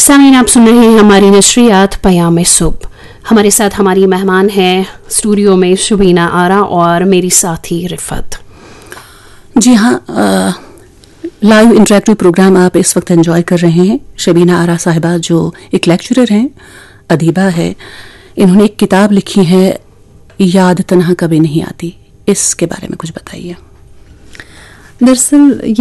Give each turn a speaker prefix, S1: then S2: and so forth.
S1: सामीन, आप सुन रहे हैं हमारी नशरियात पयाम सुबह। हमारे साथ हमारी मेहमान हैं स्टूडियो में शबीना आरा और मेरी साथी रिफत।
S2: जी हाँ, लाइव इंटरेक्टिव प्रोग्राम आप इस वक्त एंजॉय कर रहे हैं। शबीना आरा साहिबा जो एक लेक्चरर हैं, अदीबा है, इन्होंने एक किताब लिखी है याद तन्हा कभी नहीं आती। इसके बारे में कुछ बताइए।
S3: दरअसल